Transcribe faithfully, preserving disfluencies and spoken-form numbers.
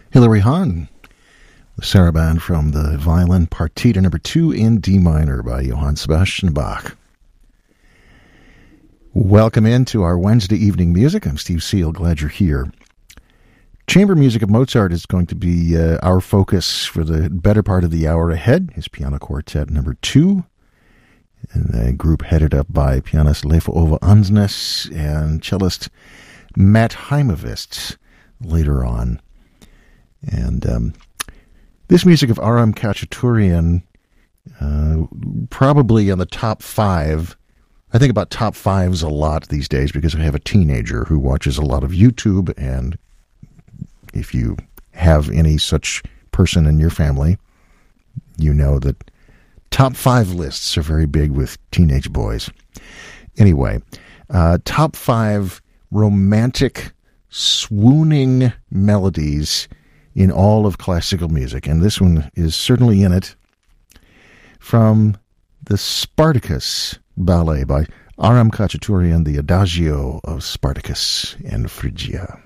Hilary Hahn, the saraband from the violin Partita number two in D minor by Johann Sebastian Bach. Welcome into our Wednesday evening music. I'm Steve Seal. Glad you're here. Chamber music of Mozart is going to be uh, our focus for the better part of the hour ahead. His piano quartet number two, and a group headed up by pianist Leif Ove Andsnes and cellist Matt Heimovitz later on. And um, this music of Aram Khachaturian, uh, probably in the top five. I think about top fives a lot these days because I have a teenager who watches a lot of YouTube, and if you have any such person in your family, you know that top five lists are very big with teenage boys. Anyway, uh, top five romantic, swooning melodies in all of classical music, and this one is certainly in it, from the Spartacus ballet by Aram Khachaturian, the Adagio of Spartacus and Phrygia.